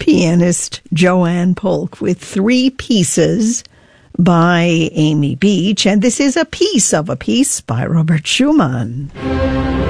pianist Joanne Polk with 3 pieces by Amy Beach, and this is a piece of a piece by Robert Schumann.